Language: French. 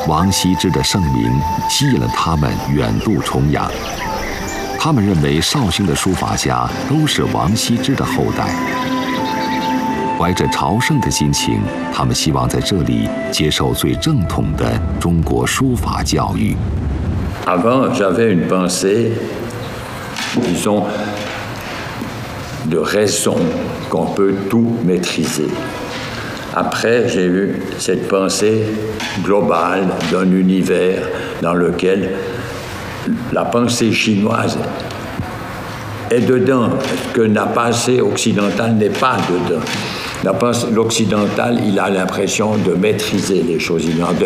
王羲之的盛名吸引了他们远渡重洋。他们认为绍兴的书法家都是王羲之的后代。怀着朝圣的心情，他们希望在这里接受最正统的中国书法教育。 Avant, j'avais une pensée, disons, de raison, qu'on peut tout maîtriser. Après, j'ai eu cette pensée globale d'un univers dans lequel la pensée chinoise est dedans, que la pensée occidentale n'est pas dedans. L'occidental, il a l'impression de maîtriser les choses.